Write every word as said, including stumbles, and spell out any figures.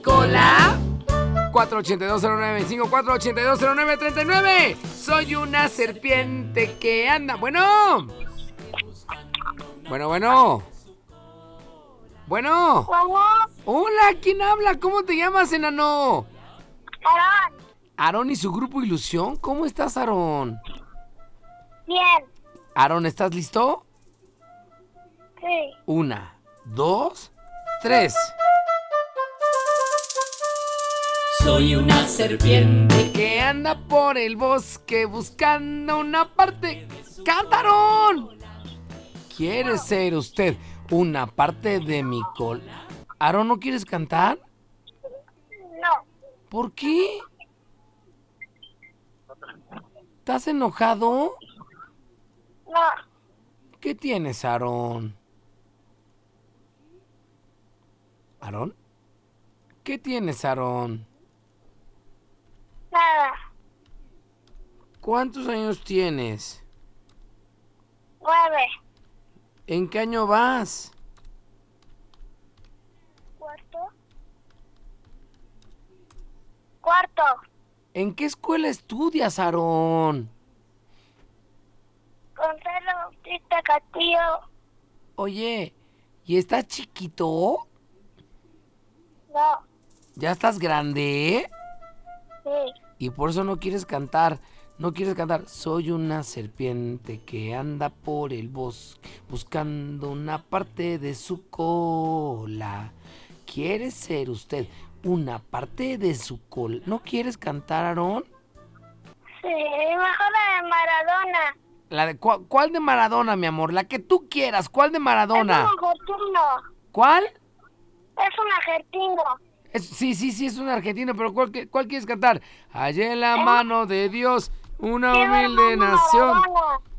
Cola cuatro ocho dos cero nueve cinco cuatro ocho dos cero nueve tres nueve. Soy una serpiente que anda. Bueno. Bueno, bueno. Bueno. Hola, ¿quién habla? ¿Cómo te llamas, enano? Aarón. Aarón y su grupo Ilusión. ¿Cómo estás, Aarón? Bien. Aarón, ¿estás listo? Sí. Una, dos, tres. Soy una serpiente que anda por el bosque buscando una parte. ¡Cántaron! ¿Quiere ser usted una parte de mi cola? Aarón, ¿no quieres cantar? No. ¿Por qué? ¿Estás enojado? No. ¿Qué tienes, Aarón? ¿Aarón? ¿Qué tienes, Aarón? Nada. ¿Cuántos años tienes? Nueve. ¿En qué año vas? Cuarto. Cuarto. ¿En qué escuela estudias, Aarón? Gonzalo Bautista Castillo. Oye, ¿y estás chiquito? No. ¿Ya estás grande? Sí. Y por eso no quieres cantar. No quieres cantar. Soy una serpiente que anda por el bosque buscando una parte de su cola. ¿Quiere ser usted una parte de su cola? ¿No quieres cantar, Aarón? Sí, mejor la de Maradona. La de, ¿cuál, ¿Cuál de Maradona, mi amor? La que tú quieras. ¿Cuál de Maradona? Es un argentino. ¿Cuál? Es un argentino. Es, sí, sí, sí, es un argentino, pero ¿cuál, ¿cuál quieres cantar? Allá en la mano de Dios, una humilde nación. Maradona.